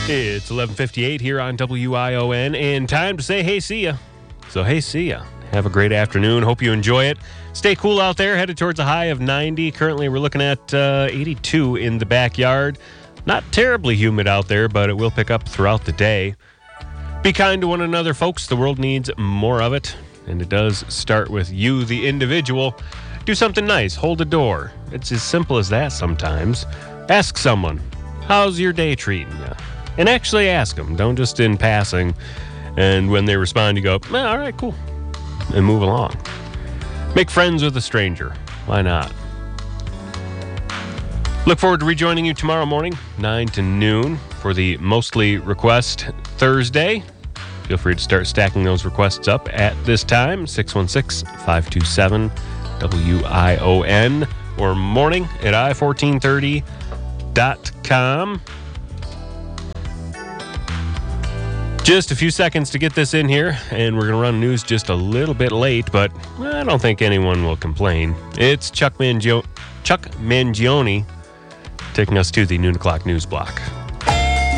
It's 11:58 here on WION, and time to say hey, see ya. So hey, see ya. Have a great afternoon. Hope you enjoy it. Stay cool out there. Headed towards a high of 90. Currently, we're looking at 82 in the backyard. Not terribly humid out there, but it will pick up throughout the day. Be kind to one another, folks. The world needs more of it, and it does start with you, the individual. Do something nice. Hold a door. It's as simple as that sometimes. Ask someone, how's your day treating you? And actually ask them. Don't just in passing. And when they respond, you go, all right, cool. And move along. Make friends with a stranger. Why not? Look forward to rejoining you tomorrow morning, 9 to noon, for the Mostly Request Thursday. Feel free to start stacking those requests up at this time, 616-527-WION, or morning at i1430.com. Just a few seconds to get this in here, and we're going to run news just a little bit late, but I don't think anyone will complain. It's Chuck Mangione taking us to the noon o'clock news block.